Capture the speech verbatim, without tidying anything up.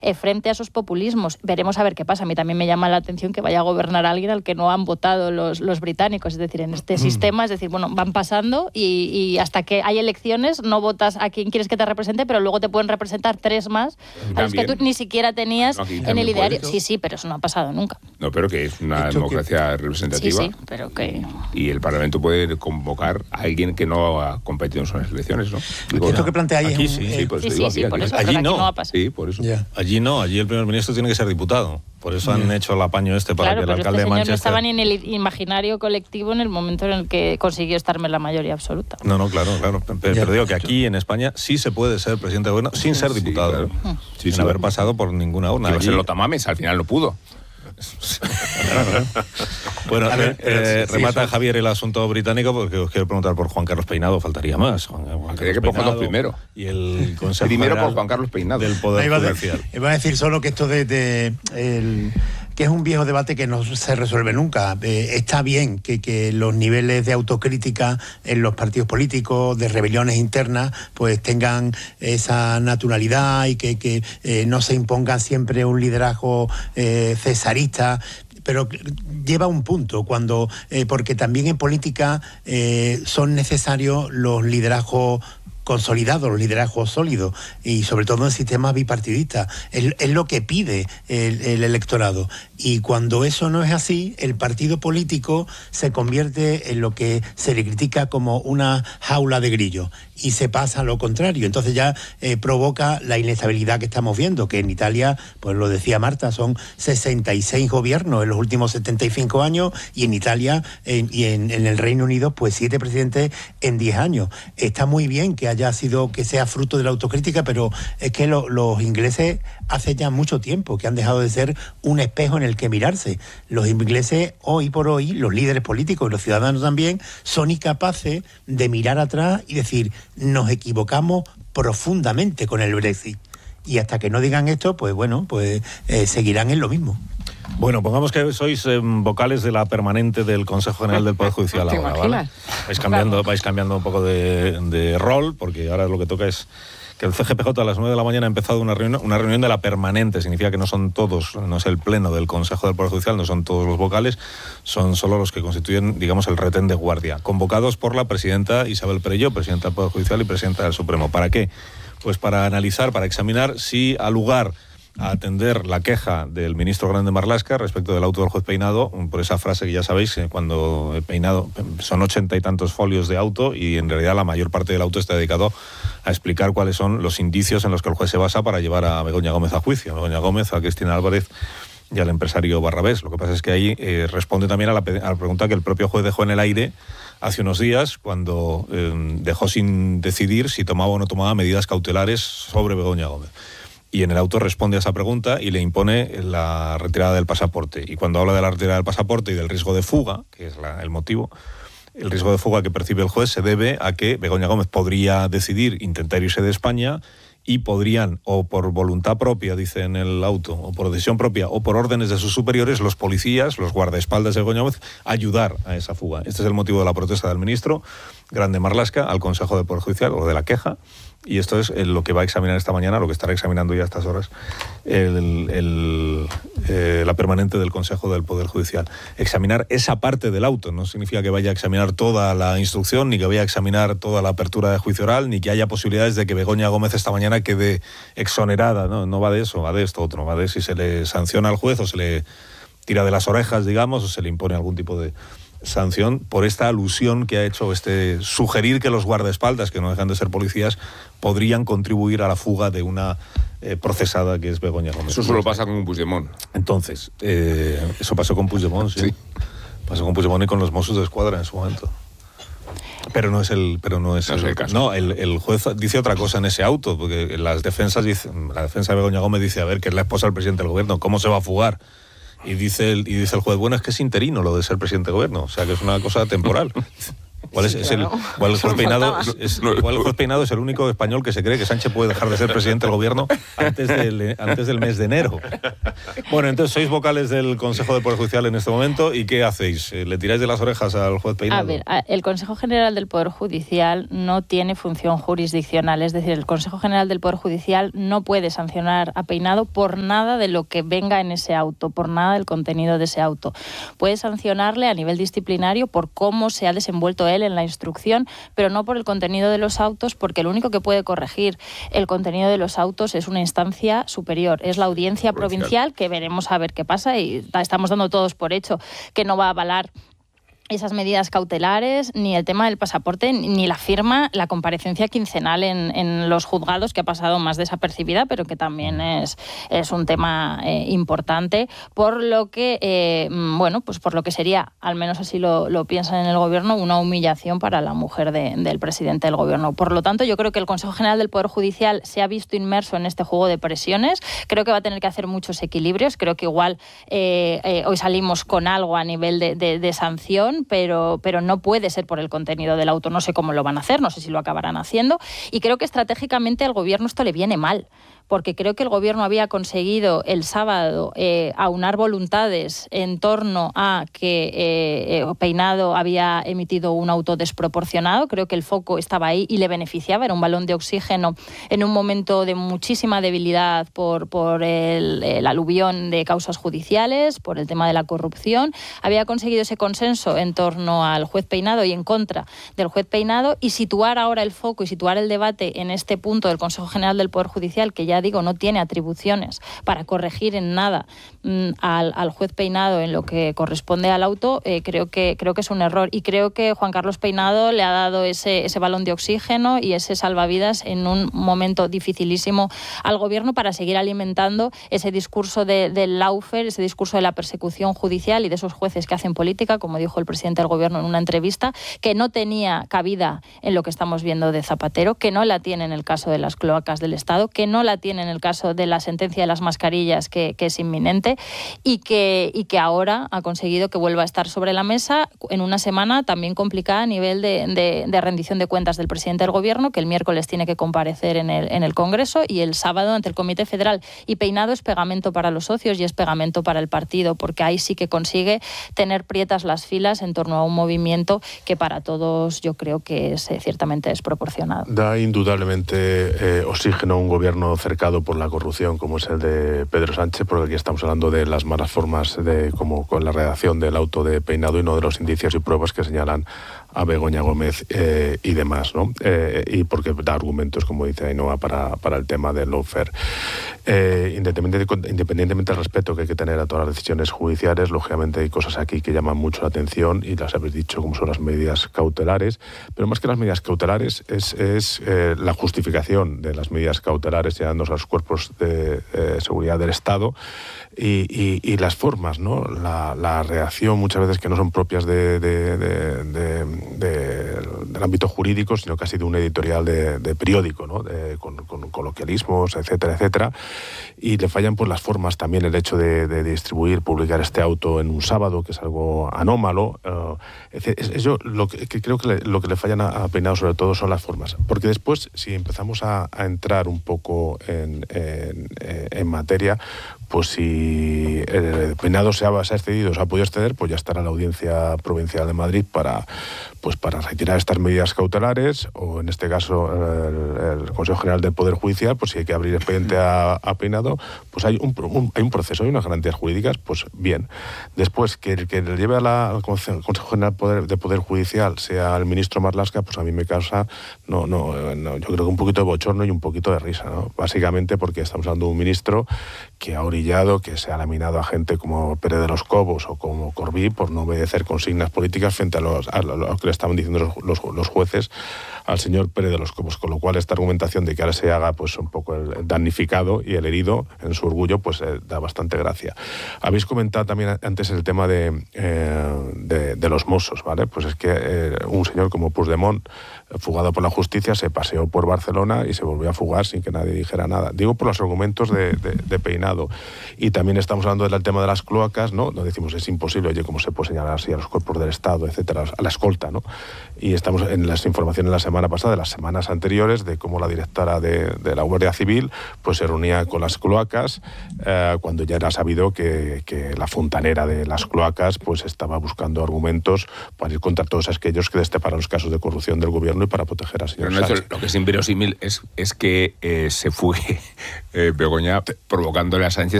eh, frente a esos populismos. Veremos a ver qué pasa. A mí también me llama la atención que vaya a gobernar alguien al que no han votado los, los británicos. Es decir, en este mm. sistema, es decir, bueno, van pasando y, y hasta que hay elecciones no votas a quien quieres que te represente, pero luego te pueden representar tres más a los que tú ni siquiera tenías no, en el ideario. Sí, sí, pero eso no ha pasado nunca. No, pero que es una democracia que... representativa. Sí, sí, pero que... Y el Parlamento puede convocar a alguien que no ha competido en las elecciones, ¿no? Digo, esto no. que planteáis aquí es un... sí, sí, por eso sí, digo, sí, aquí, por aquí. eso, allí no. no ha pasado. Sí, por eso. Yeah. Allí no, allí el primer ministro tiene que ser diputado. Por eso han yeah. hecho el apaño este para claro, que el alcalde este de Manchester... no estaba ni en el imaginario colectivo en el momento en el que consiguió estarme la mayoría absoluta. No, no, claro, claro. Pero, pero digo que aquí en España sí se puede ser presidente de gobierno sin ser diputado. Sí, claro. sí, sin sí, haber sí. pasado por ninguna urna. Allí... Allí... los tamames, al final no pudo. Bueno, a ver, eh, sí, remata sí, Javier el asunto británico porque os quiero preguntar por Juan Carlos Peinado, faltaría más. Juan, Juan Quería que por Juan Carlos primero. Y el Consejo Primero General por Juan Carlos Peinado. Del Poder iba Judicial. De, iba a decir solo que esto de, de el, que es un viejo debate que no se resuelve nunca. Eh, está bien que, que los niveles de autocrítica en los partidos políticos, de rebeliones internas, pues tengan esa naturalidad y que, que eh, no se imponga siempre un liderazgo eh, cesarista. Pero lleva un punto, cuando eh, porque también en política eh, son necesarios los liderazgos consolidados, los liderazgos sólidos, y sobre todo en sistemas bipartidistas. Es, es lo que pide el, el electorado. Y cuando eso no es así, el partido político se convierte en lo que se le critica como una jaula de grillos, y se pasa a lo contrario. Entonces ya eh, provoca la inestabilidad que estamos viendo, que en Italia, pues lo decía Marta, son sesenta y seis gobiernos en los últimos setenta y cinco años, y en Italia en, y en, en el Reino Unido, pues siete presidentes en diez años. Está muy bien que haya sido, que sea fruto de la autocrítica, pero es que lo, los ingleses hace ya mucho tiempo que han dejado de ser un espejo en el que mirarse. Los ingleses, hoy por hoy, los líderes políticos y los ciudadanos también, son incapaces de mirar atrás y decir, nos equivocamos profundamente con el Brexit. Y hasta que no digan esto, pues bueno, pues eh, seguirán en lo mismo. Bueno, pongamos que sois eh, vocales de la permanente del Consejo General del Poder Judicial ahora, ¿vale? Vais cambiando, vais cambiando un poco de, de rol, porque ahora lo que toca es que el C G P J a las nueve de la mañana ha empezado una reunión, una reunión de la permanente. Significa que no son todos, no es el pleno del Consejo del Poder Judicial, no son todos los vocales, son solo los que constituyen, digamos, el retén de guardia, convocados por la presidenta Isabel Perelló, presidenta del Poder Judicial y presidenta del Supremo. ¿Para qué? Pues para analizar, para examinar si al lugar a atender la queja del ministro Grande Marlaska respecto del auto del juez Peinado, por esa frase que ya sabéis, cuando el Peinado son ochenta y tantos folios de auto, y en realidad la mayor parte del auto está dedicado a explicar cuáles son los indicios en los que el juez se basa para llevar a Begoña Gómez a juicio, a Begoña Gómez, a Cristina Álvarez y al empresario Barrabés. Lo que pasa es que ahí eh, responde también a la, a la pregunta que el propio juez dejó en el aire hace unos días, cuando eh, dejó sin decidir si tomaba o no tomaba medidas cautelares sobre Begoña Gómez. Y en el auto responde a esa pregunta y le impone la retirada del pasaporte. Y cuando habla de la retirada del pasaporte y del riesgo de fuga, que es la, el motivo, el riesgo de fuga que percibe el juez se debe a que Begoña Gómez podría decidir intentar irse de España, y podrían, o por voluntad propia, dice en el auto, o por decisión propia, o por órdenes de sus superiores, los policías, los guardaespaldas de Begoña Gómez, ayudar a esa fuga. Este es el motivo de la protesta del ministro Grande Marlaska al Consejo del Poder Judicial, o de la queja. Y esto es lo que va a examinar esta mañana, lo que estará examinando ya a estas horas, el, el, eh, la permanente del Consejo del Poder Judicial. Examinar esa parte del auto, no significa que vaya a examinar toda la instrucción, ni que vaya a examinar toda la apertura de juicio oral, ni que haya posibilidades de que Begoña Gómez esta mañana quede exonerada. No, no va de eso, va de esto otro, va de si se le sanciona al juez o se le tira de las orejas, digamos, o se le impone algún tipo de sanción por esta alusión que ha hecho, este sugerir que los guardaespaldas, que no dejan de ser policías, podrían contribuir a la fuga de una eh, procesada que es Begoña Gómez. Eso solo pasa con Puigdemont. Entonces, eh, eso pasó con Puigdemont, sí. sí. Pasó con Puigdemont y con los Mossos de Escuadra en su momento. Pero no es el, pero no es, no el, es el caso. No, el, el juez dice otra cosa en ese auto, porque las defensas dicen, la defensa de Begoña Gómez dice, a ver, que es la esposa del presidente del gobierno, ¿cómo se va a fugar? Y dice, el, y dice el juez, bueno, es que es interino lo de ser presidente de gobierno, o sea que es una cosa temporal. ¿Cuál es, sí, es claro. el, cuál el juez peinado, es, igual el juez Peinado es el único español que se cree que Sánchez puede dejar de ser presidente del gobierno antes del, antes del mes de enero? Bueno, entonces sois vocales del Consejo de Poder Judicial en este momento, ¿y qué hacéis? ¿Le tiráis de las orejas al juez Peinado? A ver, el Consejo General del Poder Judicial no tiene función jurisdiccional, es decir, el Consejo General del Poder Judicial no puede sancionar a Peinado por nada de lo que venga en ese auto, por nada del contenido de ese auto. Puede sancionarle a nivel disciplinario por cómo se ha desenvuelto él en la instrucción, pero no por el contenido de los autos, porque el único que puede corregir el contenido de los autos es una instancia superior, es la audiencia provincial, que veremos a ver qué pasa, y estamos dando todos por hecho que no va a avalar esas medidas cautelares, ni el tema del pasaporte, ni la firma, la comparecencia quincenal en, en los juzgados, que ha pasado más desapercibida, pero que también es, es un tema eh, importante, por lo que, eh, bueno, pues por lo que sería, al menos así lo, lo piensan en el gobierno, una humillación para la mujer de, del presidente del gobierno. Por lo tanto, yo creo que el Consejo General del Poder Judicial se ha visto inmerso en este juego de presiones, creo que va a tener que hacer muchos equilibrios, creo que igual eh, eh, hoy salimos con algo a nivel de, de, de sanción, Pero, pero no puede ser por el contenido del auto. No sé cómo lo van a hacer, no sé si lo acabarán haciendo. Y creo que estratégicamente al gobierno esto le viene mal, porque creo que el gobierno había conseguido el sábado eh, aunar voluntades en torno a que eh, Peinado había emitido un auto desproporcionado. Creo que el foco estaba ahí y le beneficiaba, era un balón de oxígeno en un momento de muchísima debilidad por, por el, el aluvión de causas judiciales, por el tema de la corrupción. Había conseguido ese consenso en torno al juez Peinado y en contra del juez Peinado, y situar ahora el foco y situar el debate en este punto del Consejo General del Poder Judicial, que ya digo, no tiene atribuciones para corregir en nada mmm, al, al juez Peinado en lo que corresponde al auto, eh, creo que creo que es un error. Y creo que Juan Carlos Peinado le ha dado ese, ese balón de oxígeno y ese salvavidas en un momento dificilísimo al gobierno para seguir alimentando ese discurso de, del lawfare, ese discurso de la persecución judicial y de esos jueces que hacen política, como dijo el presidente del gobierno en una entrevista, que no tenía cabida en lo que estamos viendo de Zapatero, que no la tiene en el caso de las cloacas del Estado, que no la tiene en el caso de la sentencia de las mascarillas, que, que es inminente, y que, y que ahora ha conseguido que vuelva a estar sobre la mesa en una semana también complicada a nivel de, de, de rendición de cuentas del presidente del gobierno, que el miércoles tiene que comparecer en el, en el Congreso, y el sábado ante el Comité Federal. Y Peinado es pegamento para los socios y es pegamento para el partido, porque ahí sí que consigue tener prietas las filas en torno a un movimiento que para todos yo creo que es eh, ciertamente desproporcionado. Da indudablemente eh, oxígeno a un gobierno cercado por la corrupción como es el de Pedro Sánchez, porque aquí estamos hablando de las malas formas de como con la redacción del auto de Peinado y no de los indicios y pruebas que señalan a Begoña Gómez eh, y demás, ¿no? Eh, y porque da argumentos, como dice Ainhoa, para, para el tema del lawfare. Eh, independientemente, independientemente del respeto que hay que tener a todas las decisiones judiciales, lógicamente hay cosas aquí que llaman mucho la atención y las habéis dicho, como son las medidas cautelares, pero más que las medidas cautelares es, es eh, la justificación de las medidas cautelares llevándose a los cuerpos de eh, seguridad del Estado y, y, y las formas, ¿no? La, la reacción muchas veces que no son propias de, de, de, de, de, del ámbito jurídico, sino casi de un editorial de, de periódico, ¿no? De, con, con coloquialismos, etcétera, etcétera. Y le fallan pues las formas también, el hecho de, de distribuir, publicar este auto en un sábado, que es algo anómalo. Uh, es, es, yo lo que, que creo que le, lo que le fallan a, a Peinado sobre todo son las formas. Porque después, si empezamos a, a entrar un poco en, en, en materia, pues si el Peinado se ha, se ha excedido, se ha podido exceder, pues ya estará la Audiencia Provincial de Madrid para, pues para retirar estas medidas cautelares, o en este caso el, el Consejo General del Poder Judicial, pues si hay que abrir expediente a, a Peinado, pues hay un, un, hay un proceso, hay unas garantías jurídicas, pues bien. Después, que el que le lleve a la, al Consejo General Poder, de Poder Judicial sea el ministro Marlaska, pues a mí me causa, no, no, no, yo creo que un poquito de bochorno y un poquito de risa, ¿no? Básicamente porque estamos hablando de un ministro que ha orillado, que se ha laminado a gente como Pérez de los Cobos o como Corbí por no obedecer consignas políticas frente a, los, a lo que le estaban diciendo los, los, los jueces al señor Pérez de los Cobos, con lo cual esta argumentación de que ahora se haga pues un poco el damnificado y el herido en su orgullo, pues eh, da bastante gracia. Habéis comentado también antes el tema de, eh, de, de los Mossos, ¿vale? Pues es que eh, un señor como Puigdemont, fugado por la justicia, se paseó por Barcelona y se volvió a fugar sin que nadie dijera nada. Digo por los argumentos de, de, de Peinado. Y también estamos hablando del tema de las cloacas, ¿no? Nos decimos, es imposible, oye, cómo se puede señalar así a los cuerpos del Estado, etcétera, a la escolta, ¿no? Y estamos en las informaciones la semana pasada, de las semanas anteriores, de cómo la directora de, de la Guardia Civil pues se reunía con las cloacas eh, cuando ya era sabido que, que la fontanera de las cloacas pues estaba buscando argumentos para ir contra todos aquellos que destaparan los casos de corrupción del gobierno y para proteger a señor Pero no, Sánchez. Lo que es inverosímil es, es que eh, se fue eh, Begoña provocándole a Sánchez